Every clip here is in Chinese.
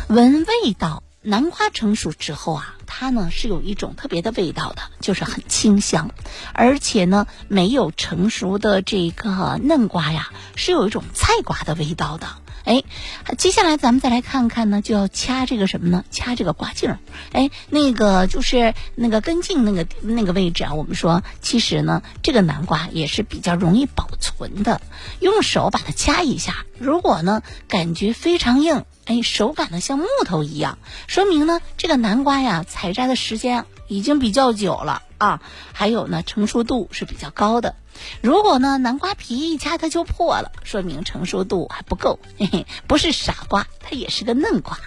闻味道，南瓜成熟之后啊，它呢是有一种特别的味道的，就是很清香，而且呢没有成熟的这个嫩瓜呀，是有一种菜瓜的味道的。接下来咱们再来看看呢，就要掐这个什么呢？掐这个瓜茎。那个就是那个根茎那个位置啊，我们说其实呢，这个南瓜也是比较容易保存的。用手把它掐一下，如果呢感觉非常硬，手感呢像木头一样，说明呢这个南瓜呀采摘的时间已经比较久了啊，还有呢成熟度是比较高的。如果呢南瓜皮一掐它就破了，说明成熟度还不够，不是傻瓜，它也是个嫩瓜。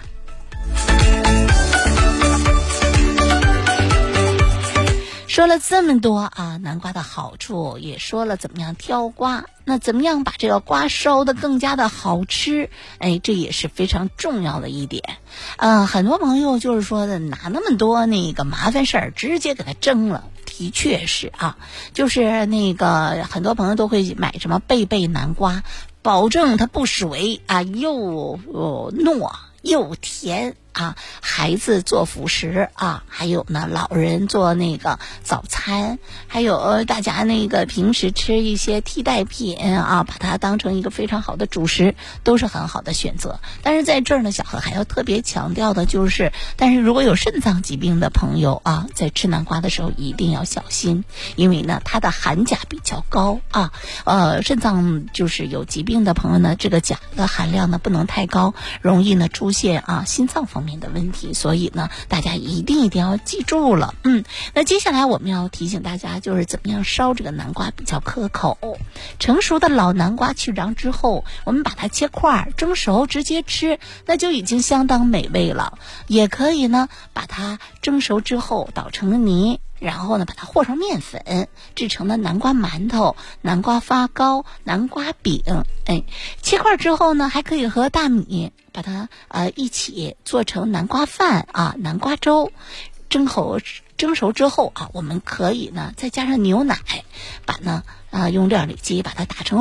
说了这么多啊，南瓜的好处，也说了怎么样挑瓜，那怎么样把这个瓜烧得更加的好吃？这也是非常重要的一点。很多朋友就是说的拿那么多那个麻烦事儿直接给它蒸了。的确是啊，就是那个很多朋友都会买什么贝贝南瓜，保证它不水啊，又糯又甜啊，孩子做辅食啊，还有呢老人做那个早餐，还有大家那个平时吃一些替代品啊，把它当成一个非常好的主食，都是很好的选择。但是在这儿呢，小何还要特别强调的就是，但是如果有肾脏疾病的朋友啊，在吃南瓜的时候一定要小心，因为呢它的含钾比较高啊，肾脏就是有疾病的朋友呢，这个钾的含量呢不能太高，容易呢出现心脏方面的问题，所以呢大家一定要记住了。那接下来我们要提醒大家，就是怎么样烧这个南瓜比较可口。成熟的老南瓜去瓤之后，我们把它切块蒸熟直接吃，那就已经相当美味了。也可以呢把它蒸熟之后捣成泥，然后呢把它和上面粉制成的南瓜馒头、南瓜发糕、南瓜饼。切块之后呢还可以和大米把它一起做成南瓜饭啊、南瓜粥。蒸熟之后啊，我们可以呢再加上牛奶，把呢用料理机把它打成